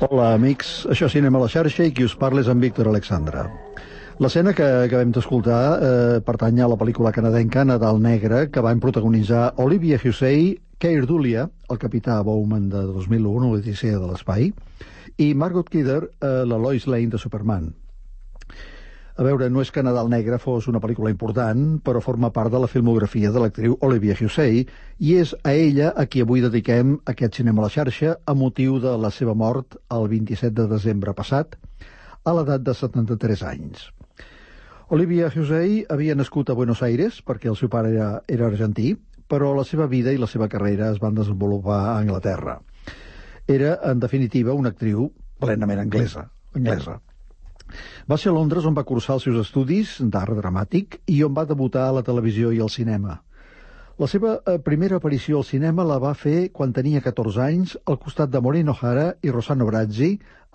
Hola, amics. Això és Cinema a la xarxa i qui us parla és en Víctor Alexandra. L'escena que acabem d'escoltar pertany a la pel·lícula canadenca Nadal Negre, que van protagonitzar Olivier Hussey, Keir Dullea, el capità Bowman de 2001, l'Odissea de l'Espai, i Margot Kidder, la Lois Lane de Superman. A veure, no és que Nadal Negre fos una pel·lícula important, però forma part de la filmografia de l'actriu Olivier Hussey i és a ella a qui avui dediquem aquest Cinema a la xarxa a motiu de la seva mort el 27 de desembre passat, a l'edat de 73 anys. Olivier Hussey havia nascut a Buenos Aires perquè el seu pare era argentí, però la seva vida i la seva carrera es van desenvolupar a Anglaterra. Era, en definitiva, una actriu plenament anglesa. Va ser a Londres on va cursar els seus estudis d'art dramàtic i on va debutar a la televisió i al cinema. La seva primera aparició al cinema la va fer quan tenia 14 anys al costat de Maureen O'Hara i Rossano Brazzi